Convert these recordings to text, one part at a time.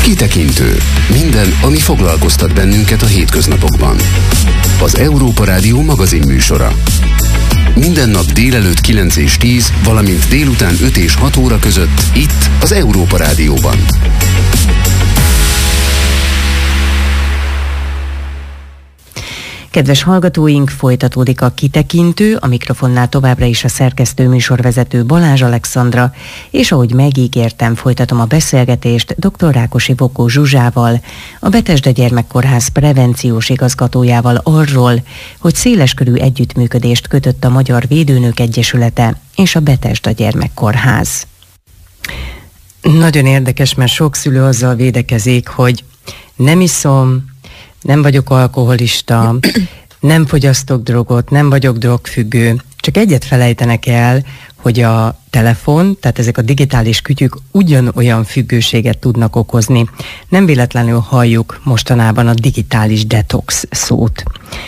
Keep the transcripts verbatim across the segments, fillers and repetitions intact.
Kitekintő. Minden, ami foglalkoztat bennünket a hétköznapokban. Az Európa Rádió magazin műsora. Minden nap délelőtt kilenc és tíz, valamint délután öt és hat óra között itt az Európa Rádióban. Kedves hallgatóink, folytatódik a Kitekintő, a mikrofonnál továbbra is a szerkesztő műsorvezető Balázs Alexandra, és ahogy megígértem, folytatom a beszélgetést dr. Rákosi Bokó Zsuzsával, a Betesda Gyermekkórház prevenciós igazgatójával arról, hogy széleskörű együttműködést kötött a Magyar Védőnők Egyesülete és a Betesda Gyermekkórház. Nagyon érdekes, mert sok szülő azzal védekezik, hogy nem iszom, nem vagyok alkoholista, nem fogyasztok drogot, nem vagyok drogfüggő. Csak egyet felejtenek el, hogy a telefon, tehát ezek a digitális kütyük ugyanolyan függőséget tudnak okozni. Nem véletlenül halljuk mostanában a digitális detox szót.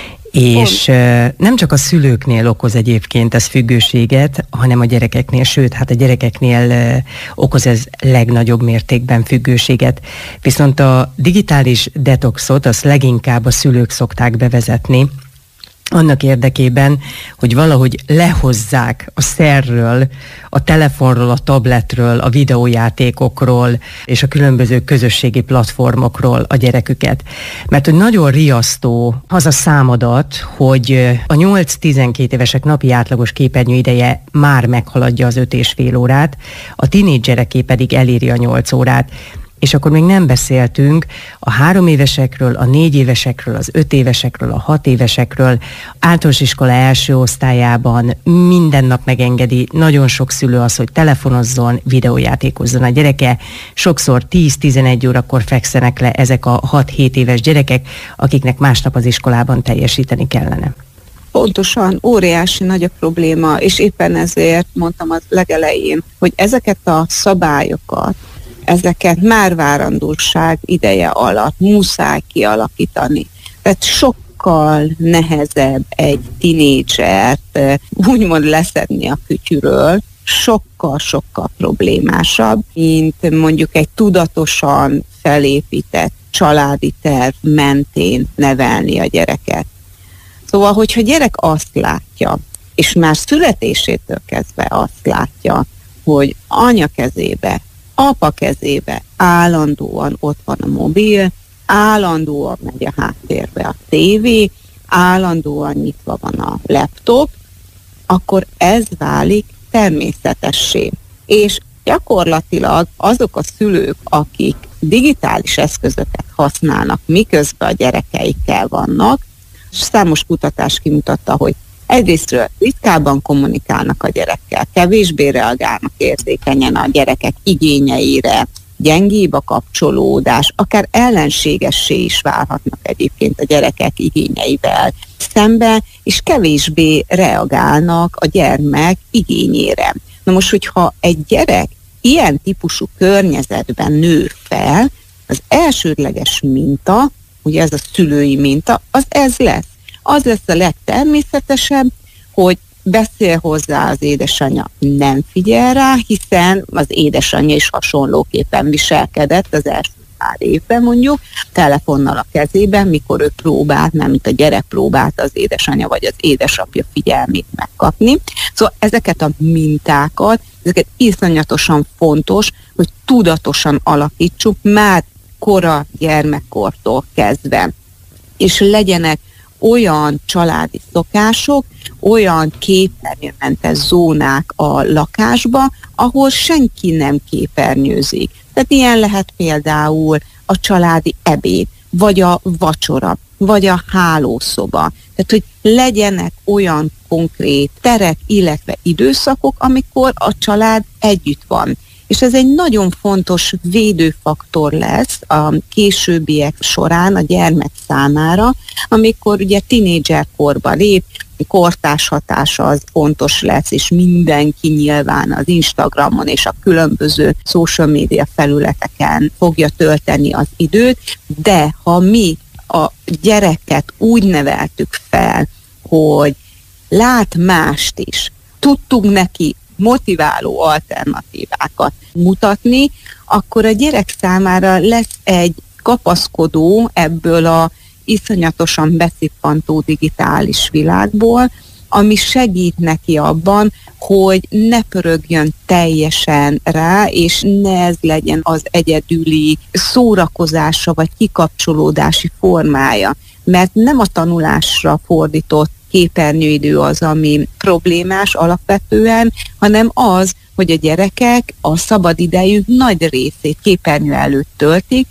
És nem csak a szülőknél okoz egyébként ez függőséget, hanem a gyerekeknél, sőt, hát a gyerekeknél okoz ez legnagyobb mértékben függőséget. Viszont a digitális detoxot azt leginkább a szülők szokták bevezetni, annak érdekében, hogy valahogy lehozzák a szerről, a telefonról, a tabletről, a videójátékokról és a különböző közösségi platformokról a gyereküket. Mert hogy nagyon riasztó az a számadat, hogy a nyolc-tizenkét évesek napi átlagos képernyő ideje már meghaladja az öt és fél órát, a tinédzsereké pedig eléri a nyolc órát. És akkor még nem beszéltünk a három évesekről, a négy évesekről, az öt évesekről, a hat évesekről. Általános iskola első osztályában minden nap megengedi nagyon sok szülő az, hogy telefonozzon, videójátékozzon a gyereke. Sokszor tíz-tizenegy órakor fekszenek le ezek a hat-hét éves gyerekek, akiknek másnap az iskolában teljesíteni kellene. Pontosan, óriási nagy a probléma, és éppen ezért mondtam az legelején, hogy ezeket a szabályokat, ezeket már várandóság ideje alatt muszáj kialakítani. Tehát sokkal nehezebb egy tinédzsert úgymond leszedni a kütyűről, sokkal-sokkal problémásabb, mint mondjuk egy tudatosan felépített családi terv mentén nevelni a gyereket. Szóval, hogyha a gyerek azt látja, és már születésétől kezdve azt látja, hogy anya kezébe, apa kezébe állandóan ott van a mobil, állandóan megy a háttérbe a tévé, állandóan nyitva van a laptop, akkor ez válik természetessé. És gyakorlatilag azok a szülők, akik digitális eszközöket használnak, miközben a gyerekeikkel vannak, számos kutatás kimutatta, hogy egyrésztről ritkábban kommunikálnak a gyerekkel, kevésbé reagálnak érzékenyen a gyerekek igényeire, gyengébb a kapcsolódás, akár ellenségessé is válhatnak egyébként a gyerekek igényeivel szembe, és kevésbé reagálnak a gyermek igényére. Na most, hogyha egy gyerek ilyen típusú környezetben nő fel, az elsődleges minta, ugye ez a szülői minta, az ez lesz. Az lesz a legtermészetesebb, hogy beszél hozzá az édesanyja, nem figyel rá, hiszen az édesanyja is hasonlóképpen viselkedett az első pár évben mondjuk, telefonnal a kezében, mikor ő próbált, nem mint a gyerek próbálta az édesanyja vagy az édesapja figyelmét megkapni. Szóval ezeket a mintákat, ezeket iszonyatosan fontos, hogy tudatosan alakítsuk már kora gyermekkortól kezdve, és legyenek olyan családi szokások, olyan képernyőmentes zónák a lakásba, ahol senki nem képernyőzik. Tehát ilyen lehet például a családi ebéd, vagy a vacsora, vagy a hálószoba. Tehát, hogy legyenek olyan konkrét terek, illetve időszakok, amikor a család együtt van. És ez egy nagyon fontos védőfaktor lesz a későbbiek során a gyermek számára, amikor ugye tinédzserkorba lép, kortárs hatása az fontos lesz, és mindenki nyilván az Instagramon és a különböző social media felületeken fogja tölteni az időt, de ha mi a gyereket úgy neveltük fel, hogy lát mást is, tudtunk neki motiváló alternatívákat mutatni, akkor a gyerek számára lesz egy kapaszkodó ebből a iszonyatosan beszippantó digitális világból, ami segít neki abban, hogy ne pörögjön teljesen rá, és ne ez legyen az egyedüli szórakozása vagy kikapcsolódási formája. Mert nem a tanulásra fordított képernyőidő az, ami problémás alapvetően, hanem az, hogy a gyerekek a szabadidejük nagy részét képernyő előtt töltik,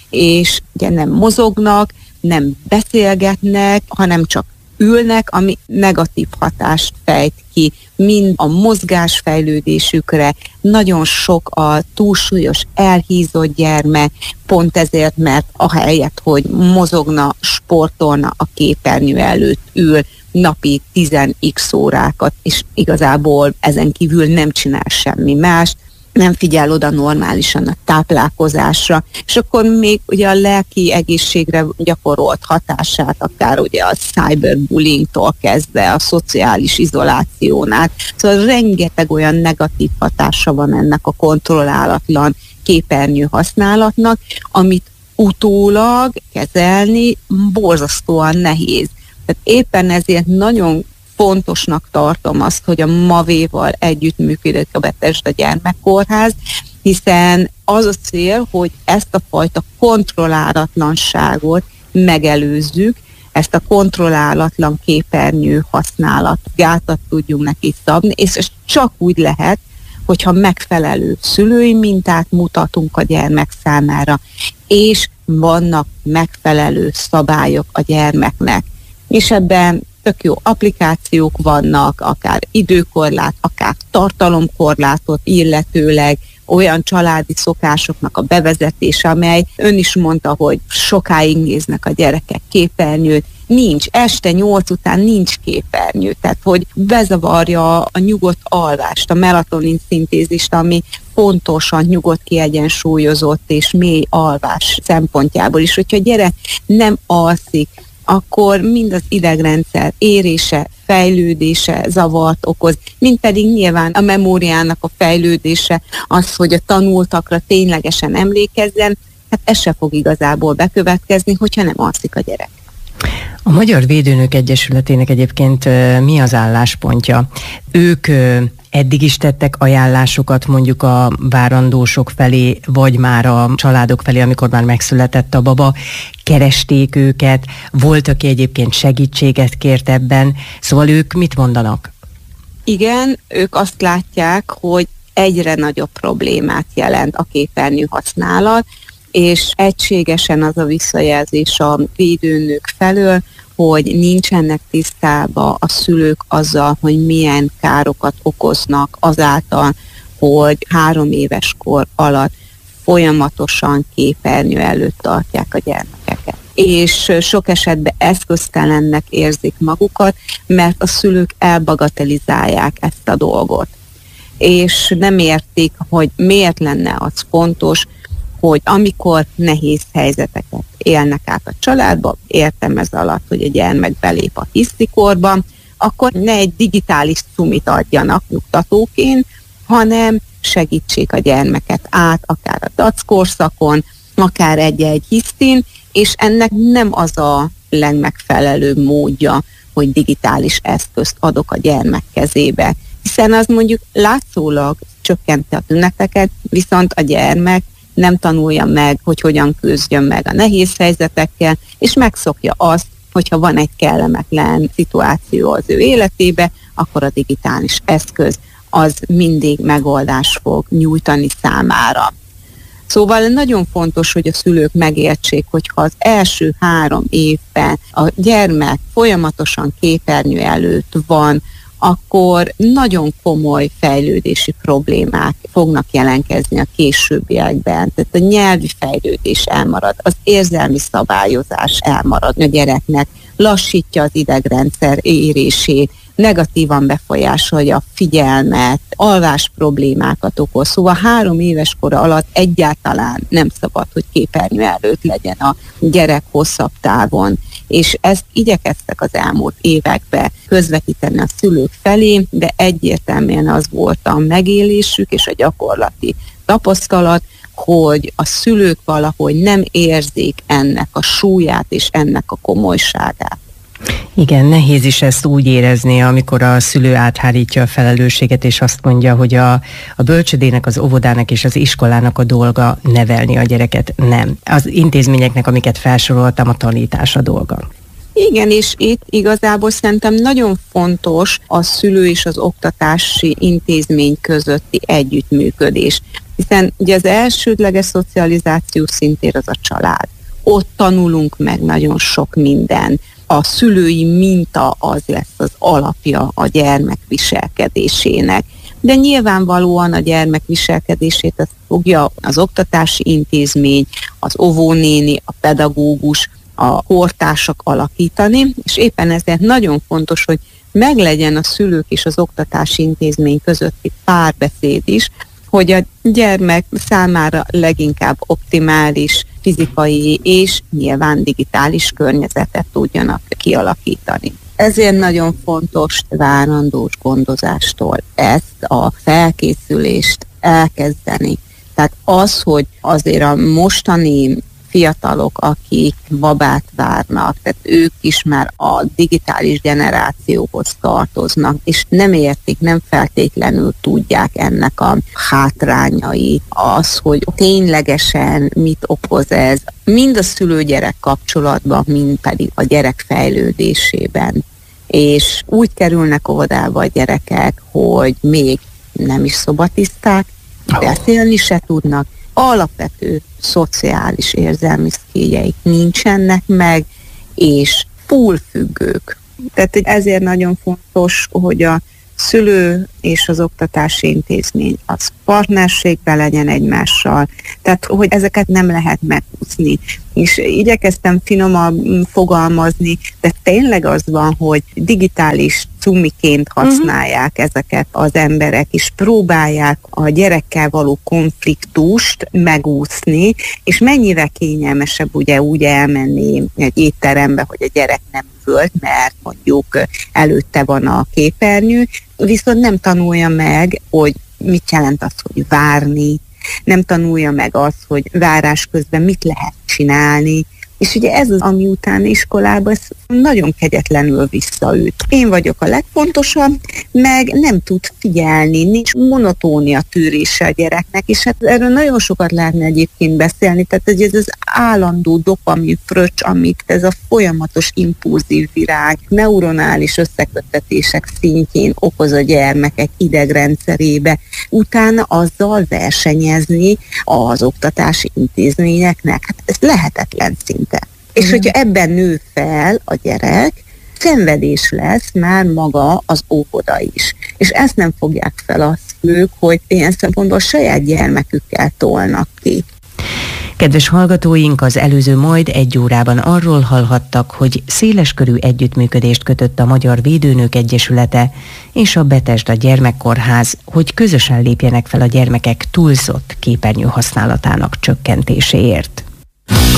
és ugye nem mozognak, nem beszélgetnek, hanem csak ülnek, ami negatív hatást fejt ki, mind a mozgásfejlődésükre. Nagyon sok a túlsúlyos, elhízott gyermek, pont ezért, mert ahelyett, hogy mozogna, sportolna, a képernyő előtt ül napi tíz x órákat, és igazából ezen kívül nem csinál semmi más, nem figyel oda normálisan a táplálkozásra, és akkor még ugye a lelki egészségre gyakorolt hatását, akár ugye a cyberbullyingtól kezdve a szociális izoláción át. Szóval rengeteg olyan negatív hatása van ennek a kontrollálatlan képernyő használatnak, amit utólag kezelni borzasztóan nehéz. Tehát éppen ezért nagyon fontosnak tartom azt, hogy a mavéval együttműködik a Bethesda Gyermekkórház, hiszen az a cél, hogy ezt a fajta kontrollálatlanságot megelőzzük, ezt a kontrollálatlan képernyő használat gátat tudjunk neki szabni, és ez csak úgy lehet, hogyha megfelelő szülői mintát mutatunk a gyermek számára, és vannak megfelelő szabályok a gyermeknek. És ebben tök jó applikációk vannak, akár időkorlát, akár tartalomkorlátot illetőleg, olyan családi szokásoknak a bevezetése, amely ön is mondta, hogy sokáig néznek a gyerekek képernyőt, nincs, este nyolc után nincs képernyő, tehát hogy bezavarja a nyugodt alvást, a melatonin szintézist, ami pontosan nyugodt, kiegyensúlyozott és mély alvás szempontjából is. Hogyha a gyerek nem alszik, akkor mind az idegrendszer érése, fejlődése zavart okoz, mind pedig nyilván a memóriának a fejlődése, az, hogy a tanultakra ténylegesen emlékezzen, hát ez se fog igazából bekövetkezni, hogyha nem alszik a gyerek. A Magyar Védőnők Egyesületének egyébként mi az álláspontja? Ők eddig is tettek ajánlásokat mondjuk a várandósok felé, vagy már a családok felé, amikor már megszületett a baba, keresték őket, volt, aki egyébként segítséget kért ebben, szóval ők mit mondanak? Igen, ők azt látják, hogy egyre nagyobb problémát jelent a képernyő használat, és egységesen az a visszajelzés a védőnők felől, hogy nincsenek tisztában a szülők azzal, hogy milyen károkat okoznak azáltal, hogy három éves kor alatt folyamatosan képernyő előtt tartják a gyermekeket. És sok esetben eszköztelennek érzik magukat, mert a szülők elbagatelizálják ezt a dolgot. És nem értik, hogy miért lenne az fontos, hogy amikor nehéz helyzeteket élnek át a családba, értem ez alatt, hogy a gyermek belép a hisztikorba, akkor ne egy digitális cumit adjanak nyugtatóként, hanem segítsék a gyermeket át, akár a dac korszakon, akár egy-egy hisztin, és ennek nem az a legmegfelelőbb módja, hogy digitális eszközt adok a gyermek kezébe, hiszen az mondjuk látszólag csökkenti a tüneteket, viszont a gyermek nem tanulja meg, hogy hogyan küzdjön meg a nehéz helyzetekkel, és megszokja azt, hogyha van egy kellemetlen szituáció az ő életébe, akkor a digitális eszköz az mindig megoldást fog nyújtani számára. Szóval nagyon fontos, hogy a szülők megértsék, hogyha az első három évben a gyermek folyamatosan képernyő előtt van, akkor nagyon komoly fejlődési problémák fognak jelentkezni a későbbiekben. Tehát a nyelvi fejlődés elmarad, az érzelmi szabályozás elmarad a gyereknek, lassítja az idegrendszer érését, negatívan befolyásolja a figyelmet, alvás problémákat okoz. Szóval három éves kora alatt egyáltalán nem szabad, hogy képernyő előtt legyen a gyerek hosszabb távon. és ezt igyekeztek az elmúlt években közvetíteni a szülők felé, de egyértelműen az volt a megélésük és a gyakorlati tapasztalat, hogy a szülők valahogy nem érzik ennek a súlyát és ennek a komolyságát. Igen, nehéz is ezt úgy érezni, amikor a szülő áthárítja a felelősséget, és azt mondja, hogy a, a bölcsödének, az óvodának és az iskolának a dolga nevelni a gyereket. Nem. Az intézményeknek, amiket felsoroltam, a tanítás a dolga. Igen, és itt igazából szerintem nagyon fontos a szülő és az oktatási intézmény közötti együttműködés. Hiszen ugye az elsődleges szocializáció szintér az a család. Ott tanulunk meg nagyon sok minden. A szülői minta az lesz az alapja a gyermek viselkedésének. De nyilvánvalóan a gyermek viselkedését ezt fogja az oktatási intézmény, az óvónéni, a pedagógus, a kortársak alakítani, és éppen ezért nagyon fontos, hogy meglegyen a szülők és az oktatási intézmény közötti párbeszéd is, hogy a gyermek számára leginkább optimális fizikai és nyilván digitális környezetet tudjanak kialakítani. Ezért nagyon fontos várandós gondozástól ezt a felkészülést elkezdeni. Tehát az, hogy azért a mostani fiatalok, akik babát várnak, tehát ők is már a digitális generációhoz tartoznak, és nem értik, nem feltétlenül tudják ennek a hátrányait, az, hogy ténylegesen mit okoz ez, mind a szülő-gyerek kapcsolatban, mind pedig a gyerek fejlődésében. És úgy kerülnek óvodába a gyerekek, hogy még nem is szobatiszták, beszélni se tudnak, alapvető szociális érzelmi szkíjeik nincsenek meg, és fullfüggők. Tehát ezért nagyon fontos, hogy a szülő és az oktatási intézmény az partnerségben legyen egymással, tehát hogy ezeket nem lehet megúszni. És igyekeztem finoman fogalmazni, de tényleg az van, hogy digitális cumiként használják uh-huh. ezeket az emberek, és próbálják a gyerekkel való konfliktust megúszni, és mennyivel kényelmesebb ugye úgy elmenni egy étterembe, hogy a gyerek nem üvölt, mert mondjuk előtte van a képernyő, viszont nem tanulja meg, hogy mit jelent az, hogy várni, nem tanulja meg azt, hogy várás közben mit lehet csinálni, és ugye ez az, ami után iskolában nagyon kegyetlenül visszaüt. Én vagyok a legfontosabb, meg nem tud figyelni, nincs monotónia tűrése a gyereknek, és hát erről nagyon sokat lehetne egyébként beszélni, tehát ez az állandó dopamin fröccs, amit ez a folyamatos impulzív virág, neuronális összeköttetések szintjén okoz a gyermekek idegrendszerébe, utána azzal versenyezni az oktatási intézményeknek, hát ez lehetetlen szint. És hogyha ebben nő fel a gyerek, szenvedés lesz már maga az óvoda is. És ezt nem fogják fel a szülők, hogy ilyen szempontból saját gyermekükkel tolnak ki. Kedves hallgatóink, az előző majd egy órában arról hallhattak, hogy széleskörű együttműködést kötött a Magyar Védőnők Egyesülete és a Bethesda Gyermekkórház, hogy közösen lépjenek fel a gyermekek túlzott képernyő használatának csökkentéséért.